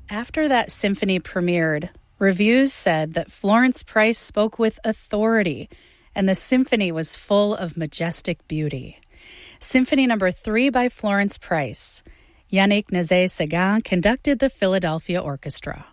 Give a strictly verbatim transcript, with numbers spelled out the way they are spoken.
After that symphony premiered, reviews said that Florence Price spoke with authority, and the symphony was full of majestic beauty. Symphony Number Three by Florence Price. Yannick Nézet-Séguin conducted the Philadelphia Orchestra.